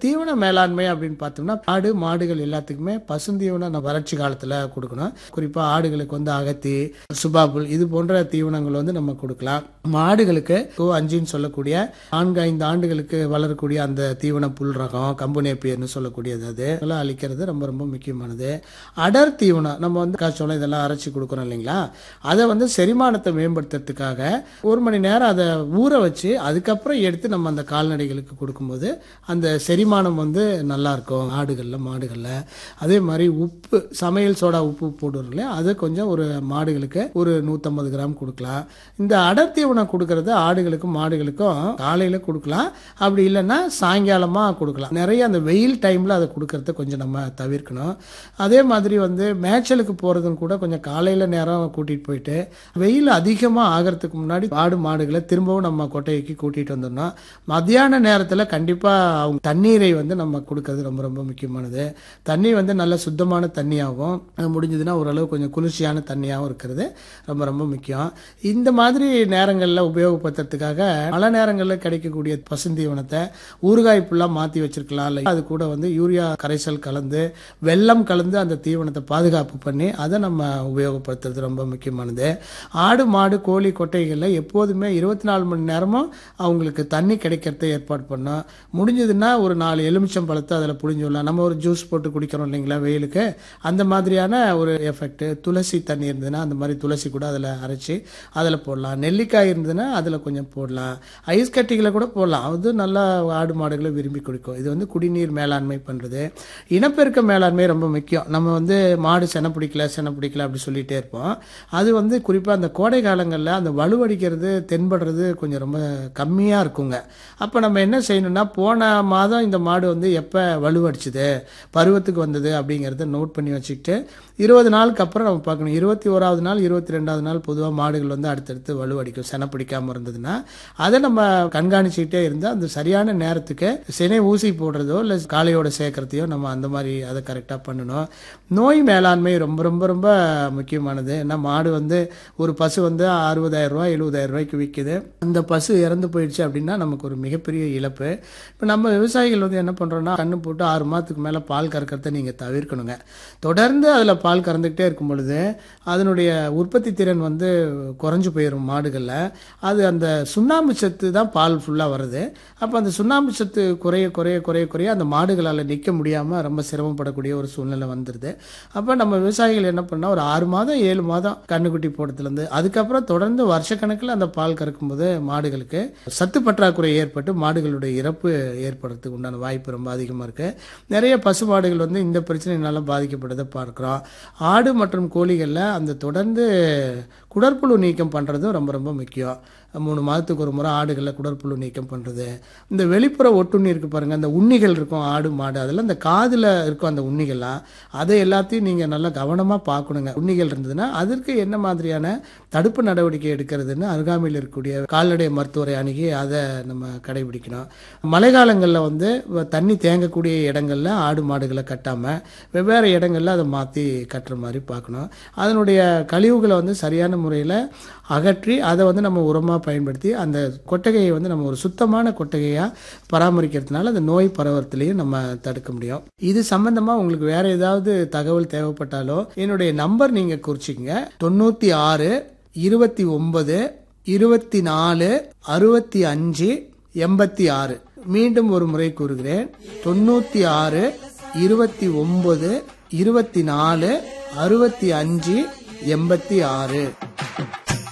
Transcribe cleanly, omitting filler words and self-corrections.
தீவன மேலாண்மை அப்படின்னு பார்த்தோம்னா ஆடு மாடுகள் எல்லாத்துக்குமே பசுந்தீவனம் வறட்சி காலத்துல கொடுக்கணும். குறிப்பா ஆடுகளுக்கு வந்து அகத்தி, சுபாபுல் இது போன்ற தீவனங்கள் வந்து நம்ம கொடுக்கலாம். மாடுகளுக்கு 5ன்னு சொல்லக்கூடிய 4-5 ஆண்டுகளுக்கு வளரக்கூடிய அந்த தீவன புல் ரகம், கம்பு நேப்பியர்னு சொல்லக்கூடியது அதெல்லாம் அளிக்கிறது ரொம்ப ரொம்ப முக்கியமானது. அடர் தீவனம் நம்ம வந்து காய்ச்சோளம் இதெல்லாம் அரைச்சி கொடுக்குறோம் இல்லைங்களா, அதை வந்து செரிமானத்தை மேம்படுத்துறதுக்காக 1 மணி நேரம் அதை ஊற வச்சு அதுக்கப்புறம் எடுத்து நம்ம அந்த கால்நடைகளுக்கு கொடுக்கும்போது அந்த செரிமானம் வந்து நல்லா இருக்கும் ஆடுகள்ல மாடுகள்ல. அதே மாதிரி உப்பு, சமையல் சோடா உப்பு போடுறோம் இல்லையா, அது கொஞ்சம் ஒரு மாடுகளுக்கு ஒரு 150 கிராம் கொடுக்கலாம். இந்த அடர் தீவனம் கொடுக்கறது ஆடுகளுக்கும் மாடுகளுக்கும் காலையில கொடுக்கலாம், அப்படி இல்லைன்னா சாயங்காலமா கொடுக்கலாம். நிறைய அந்த வெயில் டைம்ல அதை கொடுக்கறத கொஞ்சம் நம்ம தவிர்க்கணும். அதே மாதிரி வந்து மேய்ச்சலுக்கு போறதும் கூட கொஞ்சம் காலையில நேரம் கூட்டிட்டு போயிட்டு வெயில் அதிகமா ஆகிறதுக்கு முன்னாடி ஆடு மாடுகளை திரும்பவும் நம்ம கொட்டைக்கு கூட்டிட்டு வந்துடணும். மத்தியான நேரத்துல கண்டிப்பா அவங்க தண்ணீரை வந்து நம்ம கொடுக்கறது ரொம்ப ரொம்ப முக்கியமானது. தண்ணி வந்து நல்ல சுத்தமான தண்ணியாகவும் முடிஞ்சதுன்னா ஓரளவு கொஞ்சம் குளிர்ச்சியான தண்ணியாகவும் இருக்கிறது ரொம்ப ரொம்ப முக்கியம். இந்த மாதிரி நேரங்களில் உபயோகப்படுத்துறதுக்காக பல நேரங்களில் கிடைக்கக்கூடிய பசுந்தீவனத்தை ஊறுகாய் ஃபுல்லா மாற்றி வச்சிருக்கலாம். இல்லை அது கூட வந்து யூரியா கரைசல் கலந்து வெல்லம் கலந்து அந்த தீவனத்தை பாதுகாப்பு பண்ணி அதை நம்ம உபயோகப்படுத்துறது ரொம்ப முக்கியமானது. ஆடு மாடு கோழி கொட்டைகளில் எப்போதுமே 24 மணி நேரமும் அவங்களுக்கு தண்ணி கிடைக்கிறத ஏற்பாடு பண்ணோம். முடிஞ்சதுன்னா ஒரு 4 எலுமிச்சம் பழத்தை அதில் புழிஞ்சுடலாம். நம்ம ஒரு ஜூஸ் போட்டு குடிக்கிறோம் இல்லைங்களா வெயிலுக்கு, அந்த மாதிரியான ஒரு எஃபெக்ட். துளசி தண்ணி இருந்ததுன்னா அந்த மாதிரி துளசி கூட அதில் அரைச்சி அதில் போடலாம். நெல்லிக்காய் இருந்ததுன்னா அதில் கொஞ்சம் போடலாம். ஐஸ் கட்டிகளை கூட போடலாம். அது நல்லா ஆடு மாடுகளை விரும்பி குடிக்கும். இது வந்து குடிநீர் மேலாண்மை பண்ணுறது. இனப்பெருக்க மேலாண்மை ரொம்ப முக்கியம். நம்ம வந்து மாடு செனை பிடிக்கல அப்படி சொல்லிட்டே இருப்போம். அது வந்து குறிப்பாக அந்த கோடை காலங்களில் அந்த வலுவடிக்கிறது தென்படுறது கொஞ்சம் ரொம்ப கம்மியாக இருக்குங்க. அப்போ நம்ம என்ன செய்யணும்னா, போன மாதம் இந்த மாடு வந்து எப்போ வலுவடிச்சுது, பருவத்துக்கு வந்தது அப்படிங்கிறத நோட் பண்ணி வச்சுக்கிட்டு 20 நாளுக்கு அப்புறம் நம்ம பார்க்கணும். 21வது நாள் 22வது நாள் பொதுவாக மாடுகள் வந்து அடுத்தடுத்து வலுவடிக்கும் செனை பிடிக்காமல் இருந்ததுன்னா. அதை நம்ம கண்காணிச்சுக்கிட்டே இருந்தால் அந்த சரியான நேரத்துக்கு சினை ஊசி போடுறதோ இல்லை காளையோட சேர்க்கறதையோ நம்ம அந்த மாதிரி அதை கரெக்டாக பண்ணணும். நோய் மேலாண்மை ரொம்ப ரொம்ப ரொம்ப முக்கியமானது. ஏன்னா மாடு வந்து ஒரு பசு வந்து 60,000 ரூபாய் 70,000 ரூபாய்க்கு விற்குது. அந்த பசு இறந்து போயிடுச்சு அப்படின்னா நமக்கு ஒரு மிகப்பெரிய இழப்பு. இப்போ நம்ம விவசாயிகள் வந்து என்ன பண்ணுறோம்னா, கண்ணு போட்டு 6 மாதத்துக்கு மேலே பால் கறக்கிறத நீங்கள் தவிர்க்கணுங்க. தொடர்ந்து அதில் பால் கறந்துக்கிட்டே இருக்கும் பொழுது அதனுடைய உற்பத்தி திறன் வந்து குறைஞ்சு போயிடும் மாடுகளில். அது அந்த சுண்ணாம்பு சத்து தான் பால் ஃபுல்லாக வருது. அப்போ அந்த சுண்ணாம்பு சத்து குறைய குறைய குறைய குறைய அந்த மாடுகளால் நிற்க முடியாமல் ரொம்ப சிரமப்படக்கூடிய ஒரு சூழ்நிலை வந்துடுது. அப்போ நம்ம விவசாயிகள் என்ன பண்ணால் ஒரு 6 மாதம் 7 மாதம் கண்ணுக்குட்டி போடுறதுலேருந்து அதுக்கப்புறம் தொடர்ந்து வருஷக்கணக்கில் அந்த பால் கறக்கும்போது மாடுகளுக்கு சத்து பற்றாக்குறை ஏற்பட்டு மாடுகளுடைய இறப்பு ஏற்படுறதுக்கு உண்டான வாய்ப்பு ரொம்ப அதிகமாக இருக்குது. நிறைய பசு மாடுகள் வந்து இந்த பிரச்சனையினால பாதிக்கப்படுறதை பார்க்குறோம். ஆடு மற்றும் கோழிகளில் அந்த தொடர்ந்து குடற்புழு நீக்கம் பண்ணுறதும் ரொம்ப ரொம்ப முக்கியம். 3 மாதத்துக்கு ஒரு முறை ஆடுகளில் குடற்புழு நீக்கம் பண்ணுறது. இந்த வெளிப்புற ஒட்டுண்ணி இருக்குது பாருங்கள், அந்த உண்ணிகள் இருக்கும் ஆடு மாடு, அதெல்லாம் இந்த காதில் இருக்கும் அந்த உண்ணிகள்லாம், அதை எல்லாத்தையும் நீங்கள் நல்லா கவனமாக பார்க்கணுங்க. உண்ணிகள் இருந்ததுன்னா அதற்கு என்ன மாதிரியான தடுப்பு நடவடிக்கை எடுக்கிறதுன்னு அருகாமையில் இருக்கக்கூடிய கால்நடை மருத்துவரை அணுகி அதை நம்ம கடைபிடிக்கணும். மழை காலங்களில் வந்து தண்ணி தேங்கக்கூடிய இடங்களில் ஆடு மாடுகளை கட்டாமல் வெவ்வேறு இடங்களில் அதை மாற்றி கட்டுற மாதிரி பார்க்கணும். அதனுடைய கழிவுகளை வந்து சரியான முறையில் அகற்றி அதை வந்து நம்ம உரமாக பயன்படுத்தி அந்த கொட்டகையை வந்து நம்ம ஒரு சுத்தமான கொட்டகையாக பராமரிக்கிறதுனால அந்த நோய் பரவறதுலையும் நம்ம தடுக்க முடியும். இது சம்பந்தமாக உங்களுக்கு வேற ஏதாவது தகவல் தேவைப்பட்டாலோ என்னுடைய நம்பர் நீங்கள் குறிச்சிக்கங்க. 96 29 24 65 86. மீண்டும் ஒரு முறை கூறுகிறேன். 96 29 24 65 86.